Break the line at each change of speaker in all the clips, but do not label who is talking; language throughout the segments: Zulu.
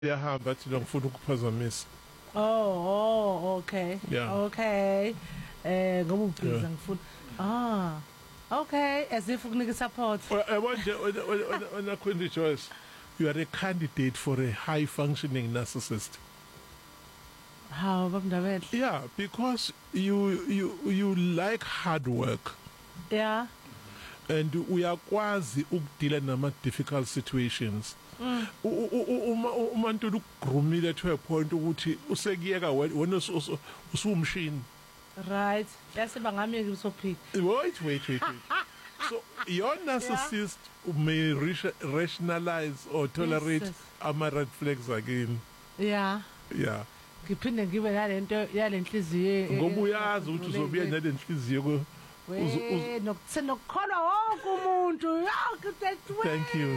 Yahamba athi ngifuna ukuphazamisa.
Okay.
Yeah.
Okay. Ngoba ubhiza ngifuna. Okay, as if ukunika support.
When Queen Joyce, you are a candidate for a high functioning narcissist.
How babndabele?
Yeah, because you like hard work.
Yeah.
And uyakwazi ukudila nama difficult situations. Umuntu ukugrumile to a point ukuthi usekiyeka wena usumshini.
Right. Yasiba ngami usophika.
Wait. So your narcissist may rationalize or tolerate ama red flags again.
Yeah. Ngiphinde ngibe nalento yalenhliziyo
ngoba uyazi ukuthi uzobuya nalenhliziyo
nokukholwa wonke umuntu yonke tethu.
Thank you.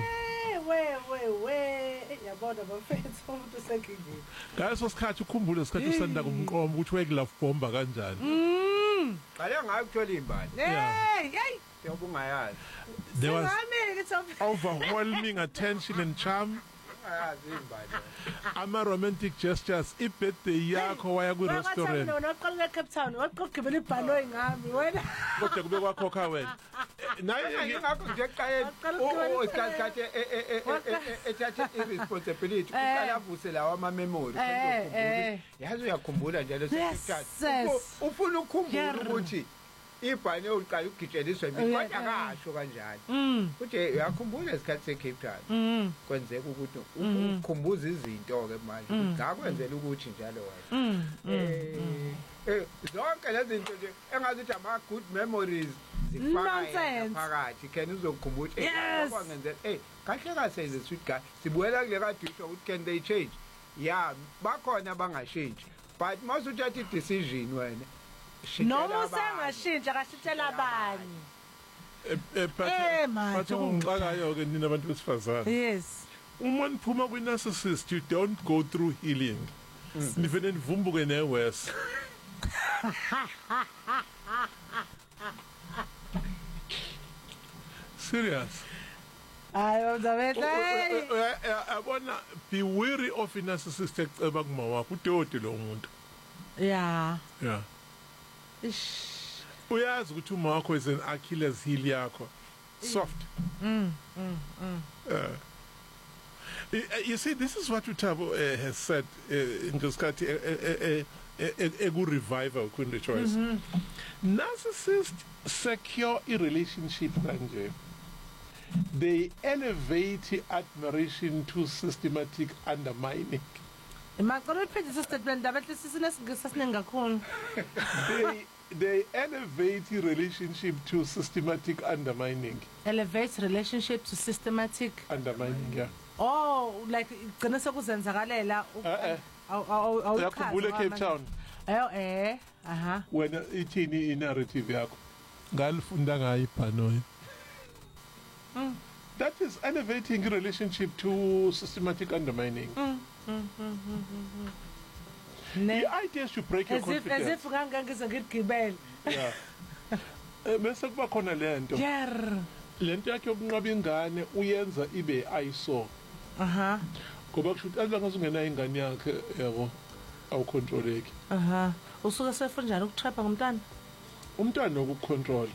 Yabona bafethu umuntu sekingini.
Ngaso sikhathi ukhumbule isikhathi usanda kumqomo ukuthi weglove bomba kanjani.
Qale ngakuthola imbali.
Hey.
Yobungayazi.
There was overwhelming attention and charm. Ama romantic gestures. Ibirthday yakho waya ku restaurant.
Waqala eCape Town, waqogibela ibhanoyi ngami wena.
Kodwa kube kwakhokha wena.
Naye ngakho nje qale isikhathi ethatha irresponsibility uqala avuse lawa ama memory. Yazi uyakhumbula nje leso sikhathi. Ufuna ukukhumbula ukuthi ibhane uqala ugijeliswa kodwa akasho kanjani. Uthi uyakhumbula isikhathi seCape Town. Kwenzeka ukuthi ukukhumbuza izinto ke manje ngakwenzela ukuthi njalo wena. Zonke lezi zinto nje engazi ukuthi ama good memories zifaka phakathi can uzokhumbula kwangenzela kahle kahle the sweet guy sibuyela kule kade usho ukuthi can they change. Yeah, bakhona abangashintsha but mase uthatha i-decision wena
noma usengashintsha akashintshela abanye.
Bathe ungixakayo ke nina abantu besifazane.
Yes.
Uma niphuma kwi narcissist you don't go through healing. Nivene nivumbuke neworse. Serious. Abona be wary of a narcissist eceba kuma wakho udoti lo muntu.
Yeah.
Uyazi ukuthi uma wakho is an Achilles heel yakho. Soft. You see, this is what Utabo has said in Goskati egu revival Queen Choice. Narcissists secure a relationship kanje. They elevate admiration to systematic undermining. They elevate relationship to systematic undermining.
Elevate relationship to systematic
undermining, yeah.
Oh, like gonna sekuzenzakalela
awukhumbule Cape Town. Wena ithini i-narrative yakho ngalifunda ngayo ibhanoyi. That is elevating relationship to systematic undermining. The idea is to break your confidence.
As if ngangize ngigibele.
Yeah. Bese kuba khona lento. Lento yakhe yokunqaba ingane uyenza ibe ayiso. Ngoba kusho ukuthi angazungena ingane yakhe yabo awucontroleki.
Usuke sefunjana ukutrapha ngomntana?
Umntana ukucontrol.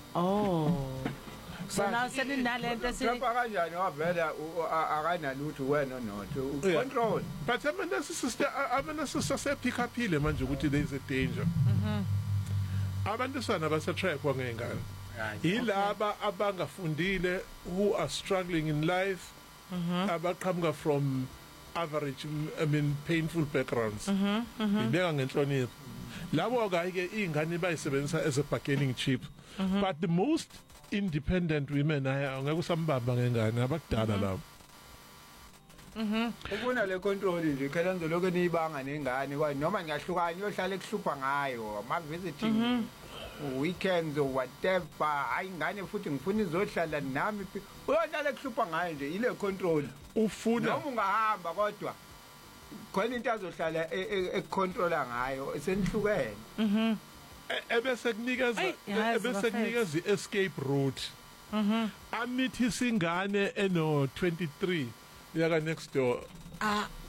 So now sending nalento
trapha kanjani wavela akanalutho wena notho control.
But amana sister pick up ile manje ukuthi there is a danger. Abantu sana basatrackwa ngengane. Yilaba abangafundile who are struggling in life. Abaqhamuka from average painful backgrounds. Ibeka ngenhlonipho. Labo ke ingane bayisebenzisa as a bargaining chip. But the most independent women ngeke usambamba ngengane abakudala labo.
Ukuna le control nje khelenzo lokho niyibanga nengane kwaye noma ngiyahlukana yohlala ekuhlupha ngayo ama visiting weekends or whatever hayi ingane futhi ngifuna izohlala nami uyohlala ekuhlupha ngayo nje ile control
ufuna
noma ungahamba kodwa khona into azohlala econtrola ngayo esenihlukene.
Ebese kunikeza escape route. Amithi singane eno 23 yaka next door